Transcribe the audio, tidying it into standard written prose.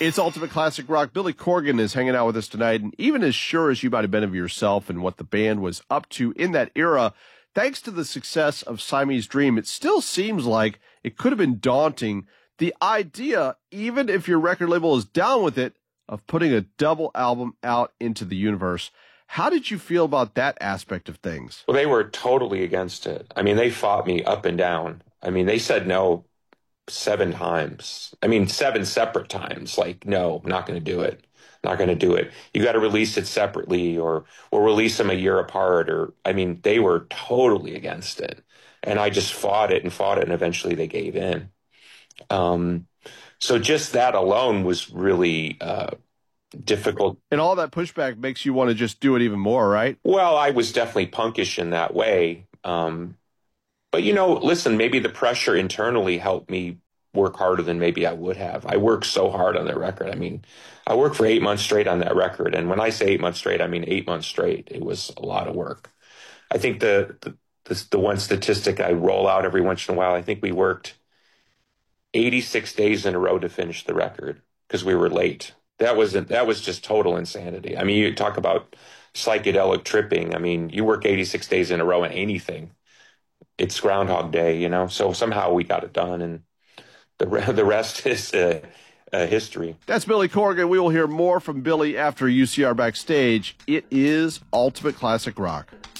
It's Ultimate Classic Rock. Billy Corgan is hanging out with us tonight, and even as sure as you might have been of yourself and what the band was up to in that era, thanks to the success of Siamese Dream, it still seems like it could have been daunting. The idea, even if your record label is down with it, of putting a double album out into the universe. How did you feel about that aspect of things? Well, they were totally against it. I mean, they fought me up and down. I mean, they said no 7 times. I mean, 7 separate times. Like, no, not going to do it. Not going to do it. You got to release it separately, or we'll release them a year apart. Or, I mean, they were totally against it. And I just fought it, and eventually they gave in. So just that alone was really difficult. And all that pushback makes you want to just do it even more, right? Well, I was definitely punkish in that way. But, you know, listen, maybe the pressure internally helped me work harder than maybe I would have. I worked so hard on that record. I mean, I worked for 8 months straight on that record. And when I say 8 months straight, I mean 8 months straight. It was a lot of work. I think the one statistic I roll out every once in a while, I think we worked 86 days in a row to finish the record because we were late. That was just total insanity. I mean, you talk about psychedelic tripping. I mean, you work 86 days in a row in anything. It's Groundhog Day, you know? So somehow we got it done, and the rest is history. That's Billy Corgan. We will hear more from Billy after UCR Backstage. It is Ultimate Classic Rock.